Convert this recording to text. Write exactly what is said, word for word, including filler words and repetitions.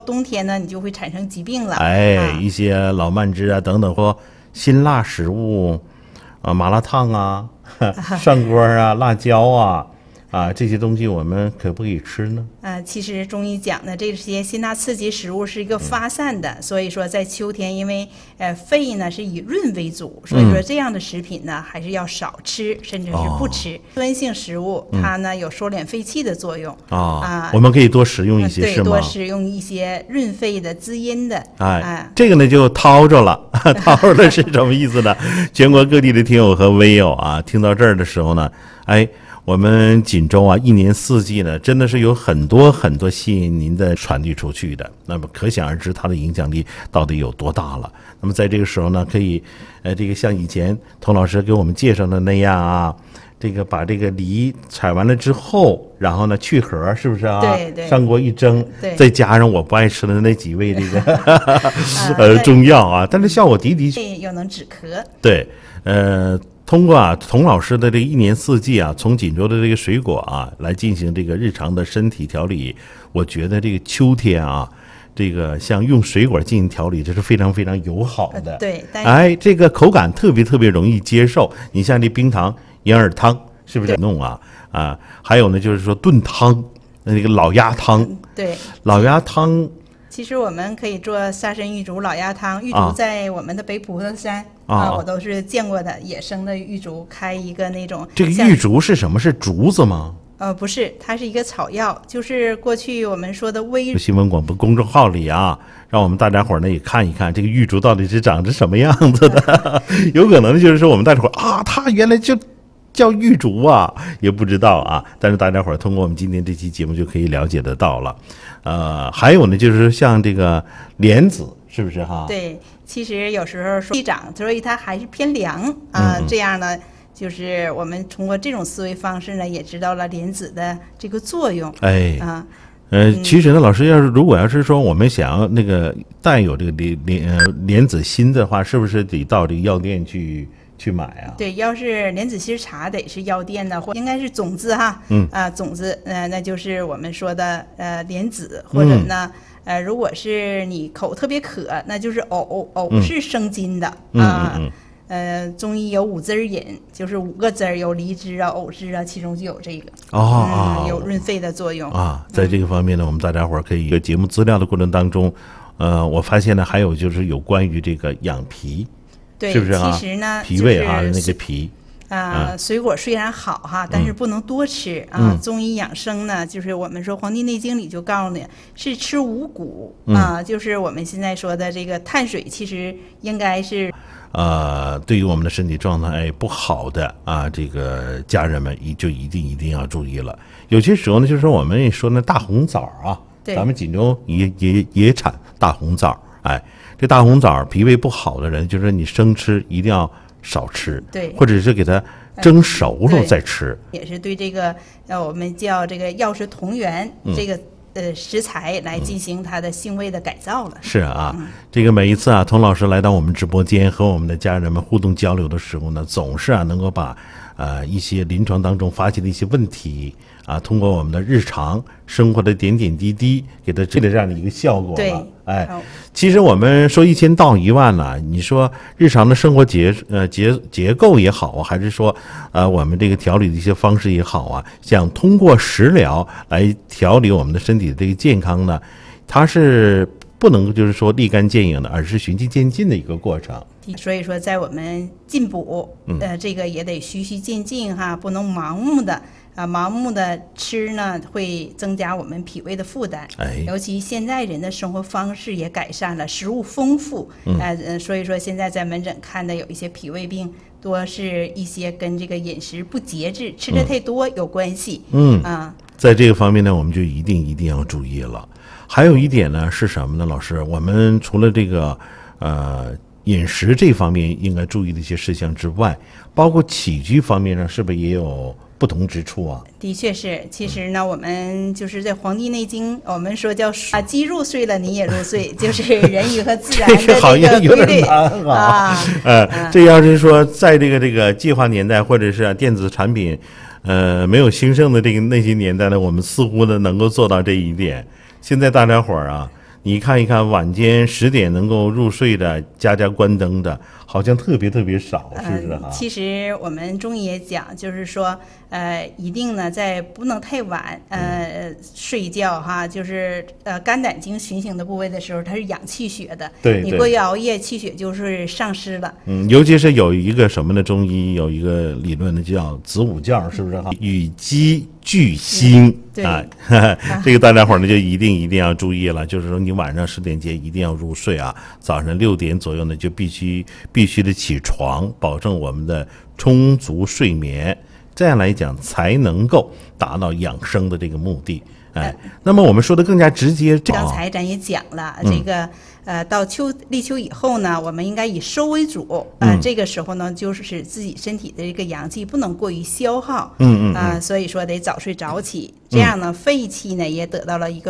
冬天呢，你就会产生疾病了。 哎， 啊、 一些老慢支啊等等或辛辣食物，啊，麻辣烫啊、涮锅啊、辣椒啊。啊，这些东西我们可不可以吃呢？ 呃，其实中医讲的这些辛辣刺激食物是一个发散的，嗯、所以说在秋天，因为呃肺呢是以润为主，所以说这样的食品呢、嗯、还是要少吃，甚至是不吃。酸性食物它呢、嗯、有收敛肺气的作用啊、 啊，我们可以多食用一些， 对， 是吗？ 多食用一些润肺的、滋阴的。 哎， 啊、 这个呢就掏着了，掏着了是什么意思呢？全国各地的听友和微友啊，听到这儿的时候呢，哎。我们锦州啊，一年四季呢，真的是有很多很多吸引您的传递出去的。那么可想而知，它的影响力到底有多大了。那么在这个时候呢，可以，呃，这个像以前童老师给我们介绍的那样啊，这个把这个梨采完了之后，然后呢去核，是不是啊？ 对对。 上锅一蒸，再加上我不爱吃的那几味这个呃中药啊，但是效果的的又能止咳。 对，呃。通过啊，童老师的这个一年四季啊，从锦州的这个水果啊来进行这个日常的身体调理，我觉得这个秋天啊，这个像用水果进行调理，这是非常非常友好的。 呃、对， 哎，这个口感特别特别容易接受。你像这冰糖银耳汤，是不是弄啊？啊，还有呢，就是说炖汤，那个老鸭汤， 对， 老鸭汤。 其实我们可以做沙参玉竹老鸭汤，玉竹在我们的北普陀山啊、呃，我都是见过的，野生的玉竹，开一个那种。 这个玉竹是什么？是竹子吗？ 呃，不是，它是一个草药，就是过去我们说的微。 新闻广播公众号里啊，让我们大家伙呢也看一看这个玉竹到底是长着什么样子的。有可能就是说我们大家伙啊，它原来就叫玉竹啊，也不知道啊。但是大家伙通过我们今天这期节目就可以了解得到了。呃，还有呢，就是像这个莲子，是不是哈？ 对，其实有时候说一长，所以它还是偏凉啊、呃嗯。这样呢，就是我们通过这种思维方式呢，也知道了莲子的这个作用。 哎啊， 呃，其实呢，老师要是如果要是说我们想要那个带有这个莲莲呃莲子心的话，是不是得到这个药店去？去买啊？ 对，要是莲子心茶得是药店的，或应该是种子哈， 嗯啊、呃、种子，呃那就是我们说的呃莲子，或者呢、嗯、呃如果是你口特别渴，那就是藕，藕是生津的啊、 嗯嗯嗯呃中医有五汁饮，就是五个汁儿，有梨汁啊、藕汁啊，其中就有这个哦、 嗯哦有润肺的作用啊。在这个方面呢，嗯、我们大家伙可以一个节目资料的过程当中，呃，我发现呢还有就是有关于这个养脾。 对， 是不是啊？ 其实呢， 脾胃啊，就是、那个脾啊、呃，水果虽然好哈，但是不能多吃啊、 嗯。 中医养生呢，就是我们说《黄帝内经》里就告诉你，是吃五谷啊、 嗯， 就是我们现在说的这个碳水，其实应该是呃，对于我们的身体状态不好的啊，这个家人们一就一定一定要注意了。有些时候呢，就是我们也说那大红枣啊，咱们锦州也也也产大红枣，哎。这大红枣脾胃不好的人，就是你生吃一定要少吃， 对， 或者是给它蒸熟了再吃。 呃、也是对这个呃，我们叫这个药食同源、嗯、这个呃食材来进行它的性味的改造了。 是啊、 嗯， 这个每一次啊，童老师来到我们直播间和我们的家人们互动交流的时候呢，总是啊能够把呃一些临床当中发现的一些问题。啊，通过我们的日常生活的点点滴滴，给它治的这样的一个效果了。哎，其实我们说一千道一万了、啊，你说日常的生活结呃结结构也好啊，还是说呃我们这个调理的一些方式也好啊，想通过食疗来调理我们的身体的这个健康呢，它是不能就是说立竿见影的，而是循序渐进的一个过程。 所以说，在我们进补，呃，这个也得循序渐进哈，不能盲目的啊，盲目的吃呢，会增加我们脾胃的负担。 哎， 尤其现在人的生活方式也改善了，食物丰富， 嗯、 呃，所以说现在在门诊看的有一些脾胃病，多是一些跟这个饮食不节制、吃的太多有关系。 嗯啊， 在这个方面呢，我们就一定一定要注意了。还有一点呢是什么呢？老师，我们除了这个呃。饮食这方面应该注意的一些事项之外，包括起居方面上是不是也有不同之处啊？ 的确是，其实呢，我们就是在《黄帝内经》，我们说叫啊，鸡入睡了，你也入睡，就是人与和自然的这个规律啊。 呃，这要是说在这个这个计划年代，或者是电子产品呃没有兴盛的这个那些年代呢，我们似乎呢能够做到这一点。现在大家伙儿啊。 你看一看晚间十点能够入睡的，家家关灯的，好像特别特别少，是不是哈、 呃？其实我们中医也讲，就是说，呃，一定呢在不能太晚，呃，嗯、睡觉哈，就是呃肝胆经循行的部位的时候，它是养气血的。 对， 你过于熬夜，气血就是丧失了。 嗯，尤其是有一个什么呢？中医有一个理论呢，叫子午觉，是不是哈？与鸡俱兴、 嗯、 啊，这个大家伙呢就一定一定要注意了，就是说你晚上十点前一定要入睡啊，早上六点左右呢就必须必须得起床，保证我们的充足睡眠，这样来讲才能够达到养生的这个目的。哎，那么我们说的更加直接， 刚才咱也讲了，这个呃，到秋立秋以后呢，我们应该以收为主啊、呃嗯。这个时候呢，就是使自己身体的这个阳气不能过于消耗， 嗯嗯啊、呃，所以说得早睡早起，这样呢，肺气呢也得到了一个